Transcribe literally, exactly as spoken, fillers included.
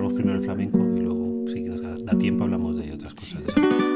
hablamos primero del flamenco y luego, si nos da, da tiempo, hablamos de otras cosas de esa.